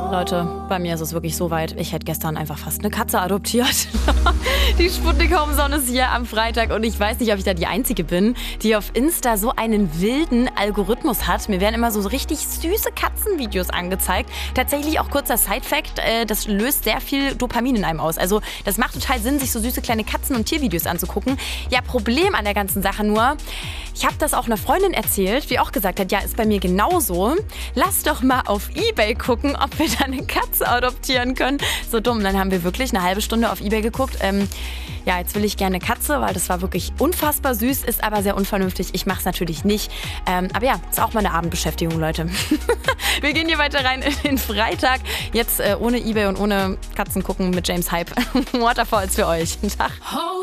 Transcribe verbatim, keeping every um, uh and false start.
Leute, bei mir ist es wirklich so weit. Ich hätte gestern einfach fast eine Katze adoptiert. Die Sputnik Home Zone ist hier am Freitag und ich weiß nicht, ob ich da die Einzige bin, die auf Insta so einen wilden Algorithmus hat. Mir werden immer so richtig süße Katzenvideos angezeigt. Tatsächlich auch kurzer Side-Fact, äh, das löst sehr viel Dopamin in einem aus. Also das macht total Sinn, sich so süße kleine Katzen- und Tiervideos anzugucken. Ja, Problem an der ganzen Sache nur, ich habe das auch einer Freundin erzählt, die auch gesagt hat, ja, ist bei mir genauso. Lass doch mal auf eBay gucken, ob wir da eine Katze adoptieren können. So dumm. Dann haben wir wirklich eine halbe Stunde auf eBay geguckt. Ähm, ja, jetzt will ich gerne eine Katze, weil das war wirklich unfassbar süß, ist aber sehr unvernünftig. Ich mache es natürlich nicht. Ähm, aber ja, ist auch mal eine Abendbeschäftigung, Leute. Wir gehen hier weiter rein in den Freitag. Jetzt äh, ohne eBay und ohne Katzen gucken mit James Hype. Waterfalls für euch. Tag.